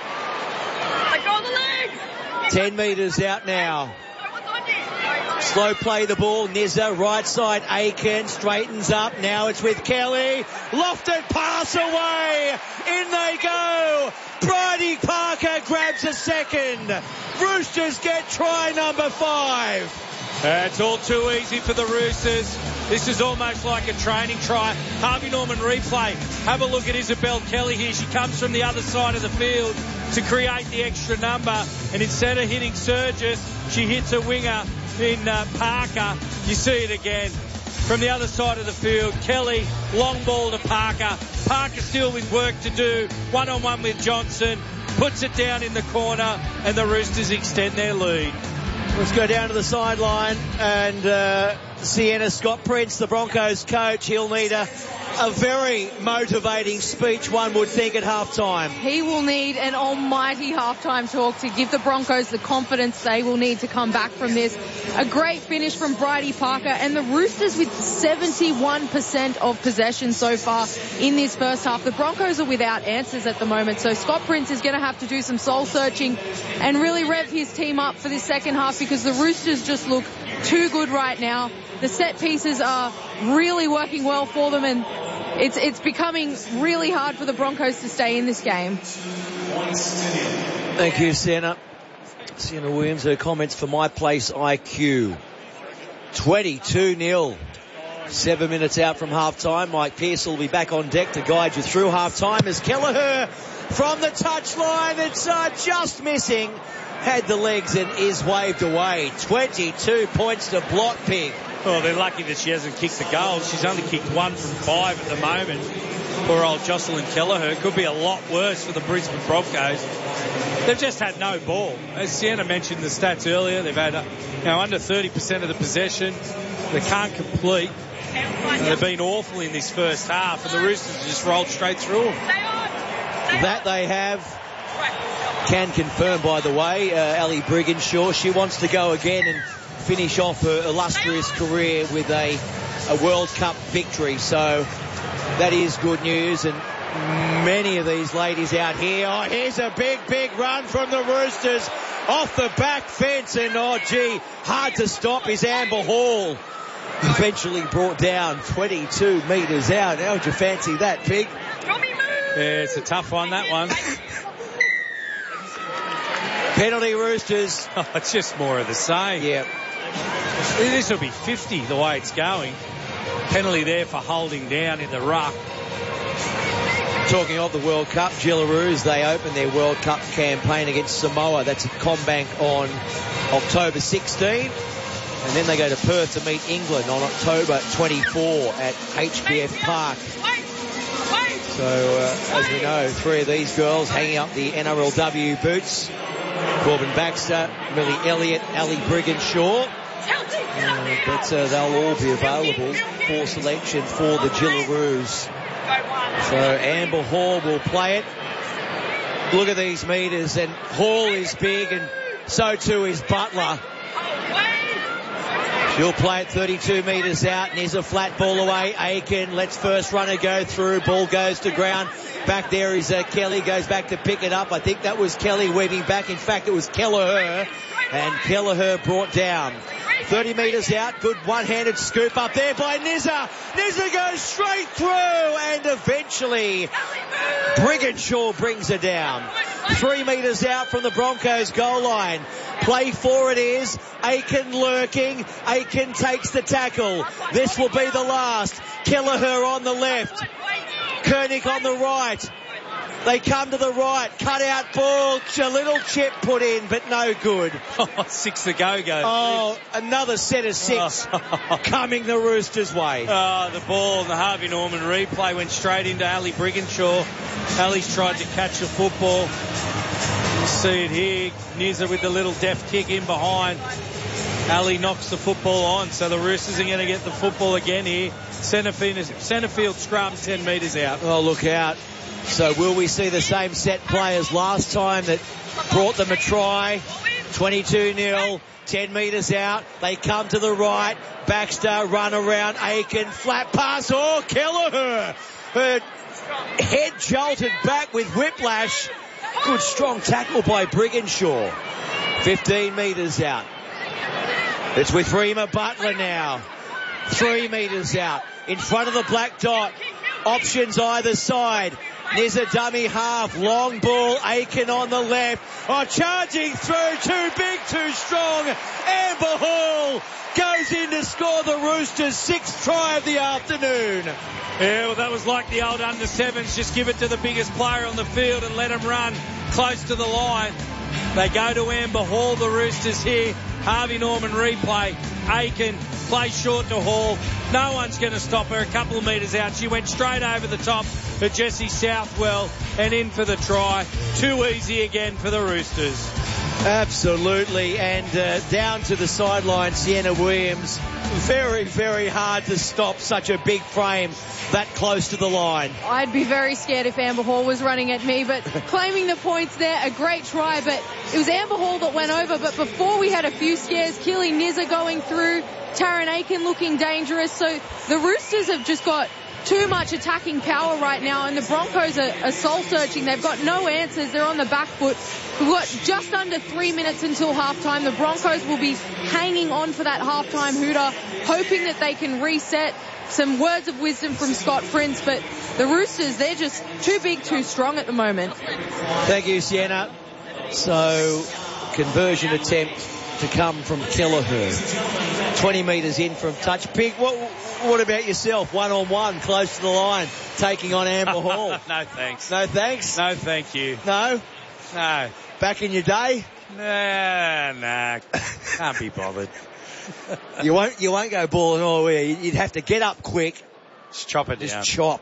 ten metres out now. Slow play the ball. Nizza, right side. Aiken straightens up. Now it's with Kelly. Lofted pass away. In they go. Bridie Parker grabs a second. Roosters get try number five. Uh, it's all too easy for the Roosters. This is almost like a training try. Harvey Norman replay. Have a look at Isabel Kelly here. She comes from the other side of the field to create the extra number. And instead of hitting Surges, she hits a winger in uh, Parker. You see it again. From the other side of the field, Kelly, long ball to Parker. Parker still with work to do. One-on-one with Johnson. Puts it down in the corner, and the Roosters extend their lead. Let's go down to the sideline and uh, Sienna Scott Prince, the Broncos coach. He'll need a, a very motivating speech, one would think, at halftime. He will need an almighty halftime talk to give the Broncos the confidence they will need to come back from this. A great finish from Bridie Parker, and the Roosters with seventy-one percent of possession so far in this first half. The Broncos are without answers at the moment, so Scott Prince is going to have to do some soul searching and really rev his team up for this second half, because the Roosters just look too good right now. The set pieces are really working well for them, and it's it's becoming really hard for the Broncos to stay in this game. Thank you, Sienna. Sienna Williams, her comments for My Place I Q. twenty-two nil. Seven minutes out from half-time. Mike Pearce will be back on deck to guide you through half-time as Kelleher from the touchline. It's uh, just missing. Had the legs and is waved away. twenty-two points to block, Pig. Well, they're lucky that she hasn't kicked the goal. She's only kicked one from five at the moment. Poor old Jocelyn Kelleher. Could be a lot worse for the Brisbane Broncos. They've just had no ball. As Sienna mentioned the stats earlier, they've had uh, you know, under thirty percent of the possession. They can't complete. And they've been awful in this first half, and the Roosters just rolled straight through them. That they have. Can confirm, by the way, uh, Ali Brigginshaw. She wants to go again and finish off her illustrious career with a, a World Cup victory. So that is good news, and many of these ladies out here. Oh, here's a big, big run from the Roosters off the back fence, and oh gee, hard to stop is Amber Hall. Eventually brought down twenty-two metres out. How would you fancy that, Pig? Yeah, it's a tough one, that one. Penalty Roosters. Oh, it's just more of the same. Yeah. This will be fifty the way it's going. Penalty there for holding down in the ruck. Talking of the World Cup, Gillaroos, they open their World Cup campaign against Samoa. That's at Combank on October sixteenth. And then they go to Perth to meet England on October twenty-fourth at H B F Park. So, uh, as we know, three of these girls hanging up the N R L W boots. Corbin Baxter, Millie Elliott, Ali Brigginshaw. Uh, but uh, they'll all be available for selection for the Gillaroos. So Amber Hall will play it. Look at these metres, and Hall is big, and so too is Butler. She'll play it thirty-two metres out, and here's a flat ball away. Aiken lets first runner go through. Ball goes to ground. Back there is uh, Kelly, goes back to pick it up. I think that was Kelly weaving back. In fact, it was Kelleher, and Kelleher brought down. thirty metres out, good one-handed scoop up there by Nizza. Nizza goes straight through, and eventually Brigginshaw brings her down. Three metres out from the Broncos goal line. Play for it is. Aiken lurking. Aiken takes the tackle. This will be the last. Kelleher on the left. Koenig on the right. They come to the right. Cut out ball. A little chip put in, but no good. Oh, six to go, go. Oh, another set of six coming the Roosters' way. Oh, the ball and the Harvey Norman replay went straight into Ali Brigginshaw. Ali's tried to catch the football. You see it here. Nizza with the little deft kick in behind. Ali knocks the football on, so the Roosters are going to get the football again here. Centre field, centre field scrum ten metres out. Oh, look out. So will we see the same set play as last time that brought them a try? twenty-two nil, ten metres out. They come to the right. Baxter, run around. Aiken, flat pass. Oh, Kelleher. Her head jolted back with whiplash. Good strong tackle by Brigginshaw. fifteen metres out. It's with Rima Butler now. Three metres out. In front of the black dot. Options either side. There's a dummy half. Long ball. Aiken on the left. Oh, charging through. Too big, too strong. Amber Hall goes in to score the Roosters' sixth try of the afternoon. Yeah, well, that was like the old under sevens. Just give it to the biggest player on the field and let him run close to the line. They go to Amber Hall, the Roosters here. Harvey Norman replay. Aiken plays short to Hall. No one's going to stop her. A couple of metres out. She went straight over the top of Jessie Southwell and in for the try. Too easy again for the Roosters. Absolutely. And uh, down to the sideline, Sienna Williams. Very, very hard to stop such a big frame that close to the line. I'd be very scared if Amber Hall was running at me, but claiming the points there, a great try, but it was Amber Hall that went over. But before we had a few scares, Keely Nizza going through, Taryn Aiken looking dangerous. So the Roosters have just got too much attacking power right now, and the Broncos are, are soul-searching. They've got no answers. They're on the back foot. We've got just under three minutes until halftime. The Broncos will be hanging on for that halftime hooter, hoping that they can reset. Some words of wisdom from Scott Prince, but the Roosters, they're just too big, too strong at the moment. Thank you, Sienna. So, conversion attempt to come from Kelleher. twenty metres in from touch. Pig, what, what about yourself? One-on-one, close to the line, taking on Amber Hall. No thanks. No thanks? No thank you. No? No. Back in your day? Nah, nah. Can't be bothered. You won't, you won't go ball and all, will you? You'd have to get up quick. Just chop it Just down. chop.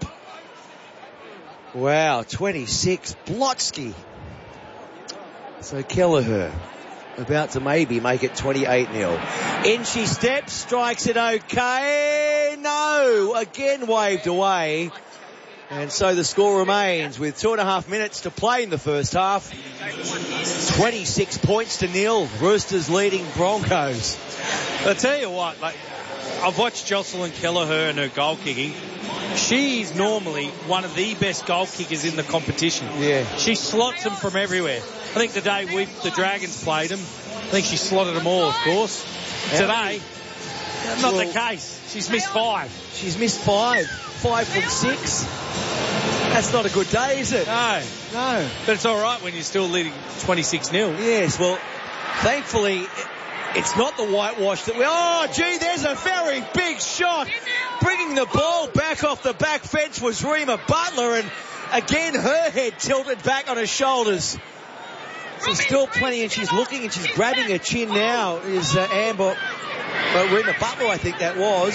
Wow, twenty-six. Blotsky. So Kelleher about to maybe make it twenty-eight nil. In she steps, strikes it okay. No, again waved away. And so the score remains with two and a half minutes to play in the first half. twenty-six points to nil. Roosters leading Broncos. I'll tell you what, like, I've watched Jocelyn Kelleher and her goal kicking. She's normally one of the best goal kickers in the competition. Yeah. She slots them from everywhere. I think the day we the Dragons played them, I think she slotted them all, of course. Yeah. Today, not Well, the case. She's missed five. She's missed five. Five from six. That's not a good day, is it? No. No. But it's all right when you're still leading twenty-six nil. Yes, well, thankfully, it's not the whitewash that we... Oh, gee, there's a very big shot. Bringing the ball back off the back fence was Rima Butler, and again, her head tilted back on her shoulders. There's still plenty, and she's looking and she's grabbing her chin now, is uh, Amber... Uh, Rima Butler, I think that was.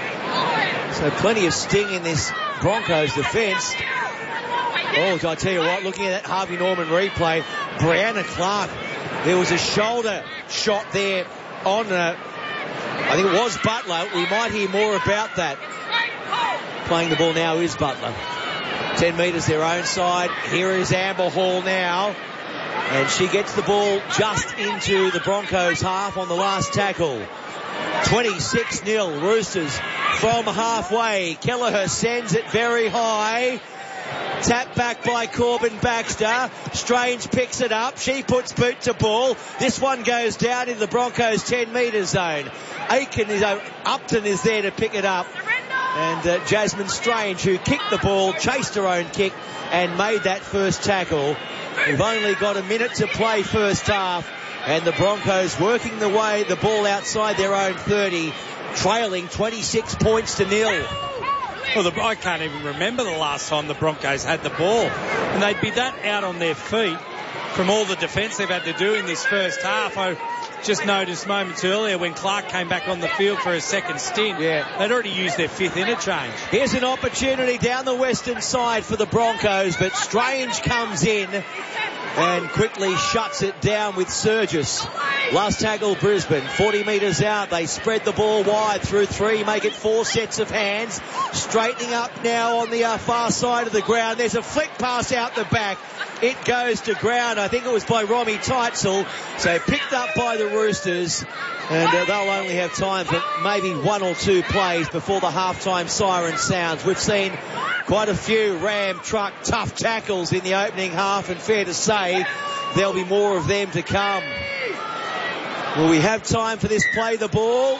So plenty of sting in this Broncos defence. Oh, I tell you what, looking at that Harvey Norman replay, Brianna Clark, there was a shoulder shot there on, uh, I think it was Butler. We might hear more about that. Playing the ball now is Butler. ten metres their own side. Here is Amber Hall now. And she gets the ball just into the Broncos half on the last tackle. twenty-six nil Roosters from halfway. Kelleher sends it very high. Tap back by Corbin Baxter. Strange picks it up. She puts boot to ball. This one goes down into the Broncos ten metre zone. Aiken is, uh, Upton is there to pick it up. And uh, Jasmine Strange, who kicked the ball, chased her own kick and made that first tackle. We've only got a minute to play first half. And the Broncos working the way, the ball outside their own thirty, trailing twenty-six points to nil. Well, the, I can't even remember the last time the Broncos had the ball. And they'd be that out on their feet from all the defence they've had to do in this first half. I just noticed moments earlier when Clark came back on the field for a second stint. Yeah. They'd already used their fifth interchange. Here's an opportunity down the western side for the Broncos, but Strange comes in and quickly shuts it down with Surgis. Last tackle, Brisbane. forty metres out. They spread the ball wide through three, make it four sets of hands. Straightening up now on the uh, far side of the ground. There's a flick pass out the back. It goes to ground. I think it was by Romy Teitzel. So picked up by the Roosters. And uh, they'll only have time for maybe one or two plays before the halftime siren sounds. We've seen quite a few Ram truck tough tackles in the opening half, and fair to say there'll be more of them to come. Will we have time for this play the ball?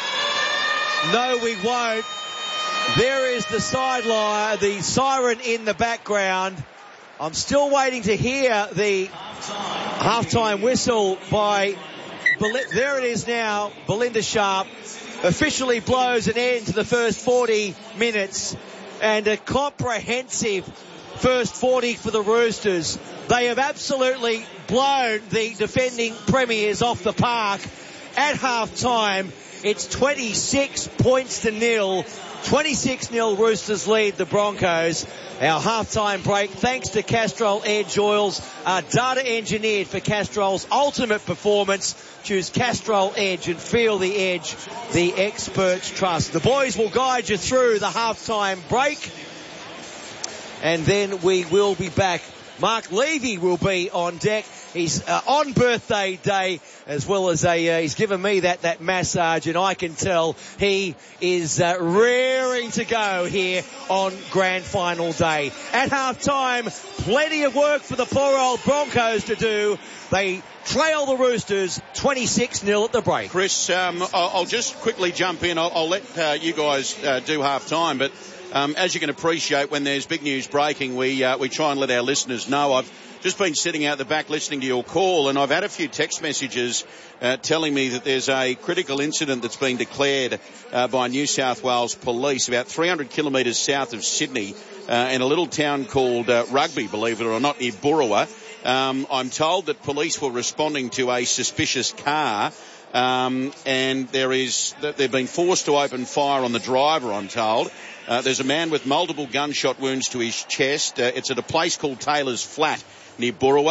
No, we won't. There is the sideline, the siren in the background. I'm still waiting to hear the halftime whistle by... There it is now. Belinda Sharp officially blows an end to the first forty minutes, and a comprehensive first forty for the Roosters. They have absolutely blown the defending premiers off the park. At half time, it's twenty-six points to nil. twenty-six nil Roosters lead the Broncos. Our halftime break, thanks to Castrol Edge Oils, uh, data engineered for Castrol's ultimate performance. Choose Castrol Edge and feel the edge the experts trust. The boys will guide you through the halftime break, and then we will be back. Mark Levy will be on deck. He's uh, on birthday day, as well as a, uh, he's given me that, that massage, and I can tell he is uh, raring to go here on grand final day. At half time, plenty of work for the poor old Broncos to do. They trail the Roosters twenty-six nil at the break. Chris, um, I'll, I'll just quickly jump in. I'll, I'll let uh, you guys uh, do half time, but um, as you can appreciate, when there's big news breaking, we uh, we try and let our listeners know. I've just been sitting out the back listening to your call, and I've had a few text messages uh, telling me that there's a critical incident that's been declared uh, by New South Wales Police about three hundred kilometres south of Sydney uh, in a little town called uh, Rugby, believe it or not, near Burrawa. Um, I'm told that police were responding to a suspicious car, um, and there is that they've been forced to open fire on the driver, I'm told. Uh, there's a man with multiple gunshot wounds to his chest. Uh, it's at a place called Taylor's Flat near Burrawa.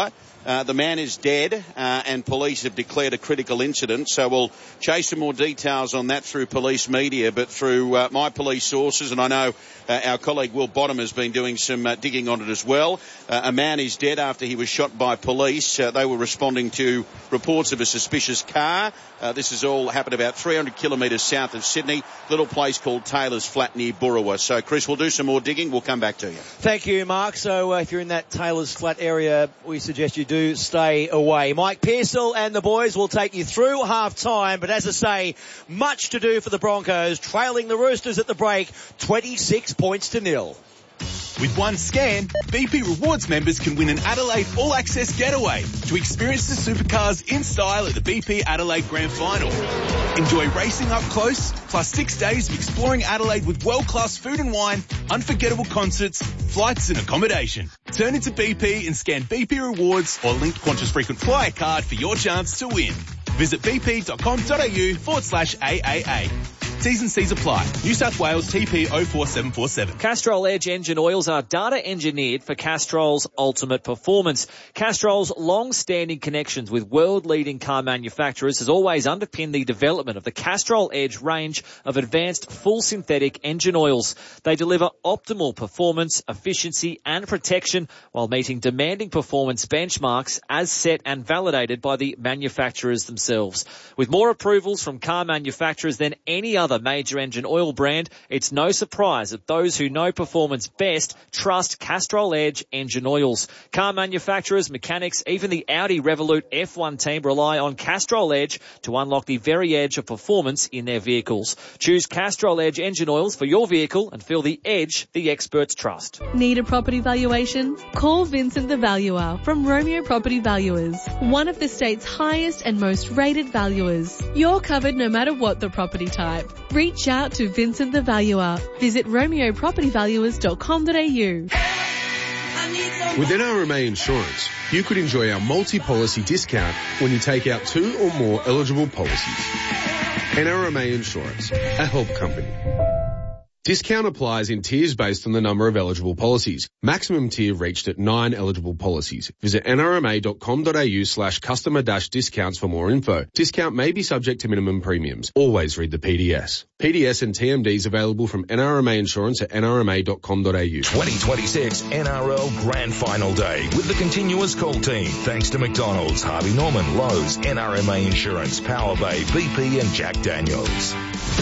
Uh, the man is dead, uh, and police have declared a critical incident. So we'll chase some more details on that through police media, but through uh, my police sources, and I know uh, our colleague Will Bottom has been doing some uh, digging on it as well. Uh, a man is dead after he was shot by police. Uh, they were responding to reports of a suspicious car. Uh, this has all happened about three hundred kilometres south of Sydney, little place called Taylor's Flat near Burrawa. So, Chris, we'll do some more digging. We'll come back to you. Thank you, Mark. So uh, if you're in that Taylor's Flat area, we suggest you do stay away. Mike Pearsall and the boys will take you through half-time, but as I say, much to do for the Broncos, trailing the Roosters at the break, twenty-six points to nil. With one scan, B P Rewards members can win an Adelaide All-Access getaway to experience the supercars in style at the B P Adelaide Grand Final. Enjoy racing up close, plus six days of exploring Adelaide with world-class food and wine, unforgettable concerts, flights and accommodation. Turn into B P and scan B P Rewards or linked Qantas Frequent Flyer card for your chance to win. Visit bp.com.au forward slash AAA. T's and C's apply. New South Wales T P oh four seven four seven. Castrol Edge engine oils are data engineered for Castrol's ultimate performance. Castrol's long-standing connections with world-leading car manufacturers has always underpinned the development of the Castrol Edge range of advanced full synthetic engine oils. They deliver optimal performance, efficiency and protection while meeting demanding performance benchmarks as set and validated by the manufacturers themselves. With more approvals from car manufacturers than any other major engine oil brand, it's no surprise that those who know performance best trust Castrol Edge engine oils. Car manufacturers, mechanics, even the Audi Revolut F one team rely on Castrol Edge to unlock the very edge of performance in their vehicles. Choose Castrol Edge engine oils for your vehicle and feel the edge the experts trust. Need a property valuation? Call Vincent the Valuer from Romeo Property Valuers, one of the state's highest and most rated valuers. You're covered no matter what the property type. Reach out to Vincent the Valuer. Visit romeo property valuers dot com dot a u. With N R M A Insurance, you could enjoy our multi-policy discount when you take out two or more eligible policies. N R M A Insurance, a help company. Discount applies in tiers based on the number of eligible policies. Maximum tier reached at nine eligible policies. Visit nrma.com.au slash customer dash discounts for more info. Discount may be subject to minimum premiums. Always read the P D S. P D S and T M Ds available from N R M A Insurance at n r m a dot com dot a u. twenty twenty-six N R L Grand Final Day with the continuous call team. Thanks to McDonald's, Harvey Norman, Lowe's, N R M A Insurance, Power Bay, B P and Jack Daniels.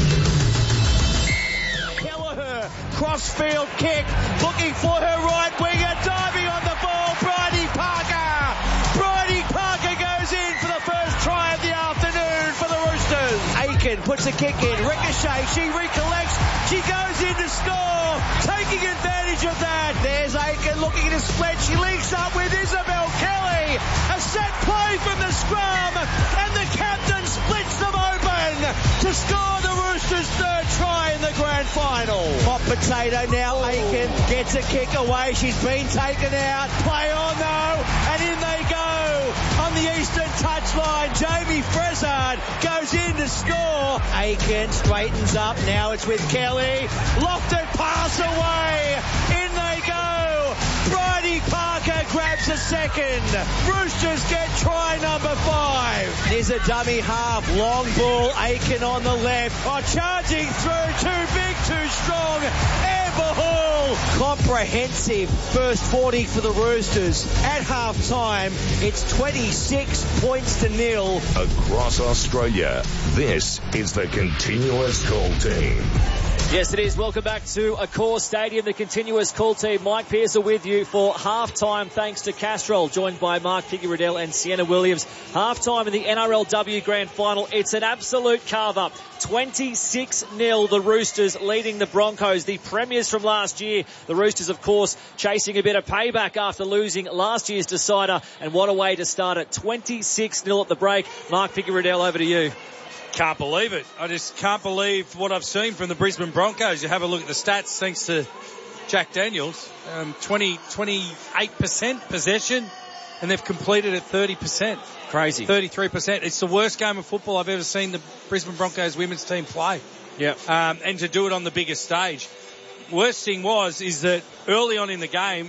Crossfield kick, looking for her right winger, diving on the ball, Bridie Parker. Bridie Parker goes in for the first try of the afternoon for the Roosters. Aiken puts a kick in, ricochet, she recollects, she goes in to score, taking advantage of that. There's Aiken looking to split, she links up with Isabel Kelly. A set play from the scrum, and the captain splits them open to score the Roosters' third try in the grand final. Hot potato now, Aiken gets a kick away, she's been taken out, play on though, and in they go. On the eastern touchline, Jamie Frezard goes in to score. Aiken straightens up, now it's with Kelly. Lofted pass away, in they go. Bridie Parker grabs a second. Roosters get try number five. Here's a dummy half, long ball, Aiken on the left. Oh, charging through, too big, too strong. Amber Hall. Comprehensive first forty for the Roosters. At half time, it's twenty-six points to nil. Across Australia, this is the continuous call team. Yes, it is. Welcome back to Accor Stadium. The continuous call team. Mike Pearsall with you for half-time thanks to Castrol, joined by Mark Piggy-Riddell and Sienna Williams. Half-time in the N R L W Grand Final. It's an absolute carve-up. twenty-six nil, the Roosters leading the Broncos, the premiers from last year. The Roosters, of course, chasing a bit of payback after losing last year's decider. And what a way to start it. twenty-six nil at the break. Mark Piggy-Riddell, over to you. Can't believe it. I just can't believe what I've seen from the Brisbane Broncos. You have a look at the stats thanks to Jack Daniels. Um, twenty, twenty-eight percent possession, and they've completed at thirty percent. Crazy. thirty-three percent. It's the worst game of football I've ever seen the Brisbane Broncos women's team play. Yeah. Um, and to do it on the biggest stage. Worst thing was, is that early on in the game,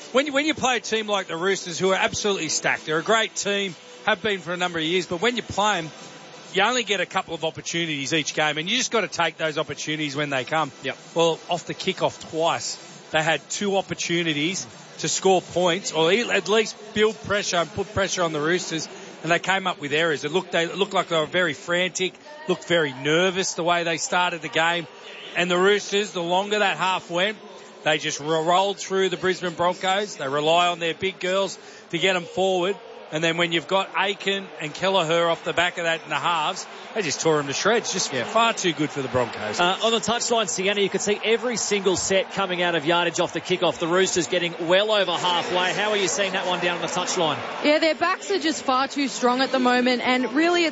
when you, when you play a team like the Roosters, who are absolutely stacked, they're a great team, have been for a number of years, but when you play them, you only get a couple of opportunities each game, and you just got to take those opportunities when they come. Yep. Well, off the kick-off twice, they had two opportunities to score points, or at least build pressure and put pressure on the Roosters, and they came up with errors. It looked, they it looked like they were very frantic, looked very nervous the way they started the game, and the Roosters, the longer that half went, they just rolled through the Brisbane Broncos. They rely on their big girls to get them forward. And then when you've got Aiken and Kelleher off the back of that in the halves, they just tore them to shreds. Just yeah. far too good for the Broncos. Uh, on the touchline, Sienna, you could see every single set coming out of yardage off the kickoff. The Roosters getting well over halfway. How are you seeing that one down on the touchline? Yeah, their backs are just far too strong at the moment, and really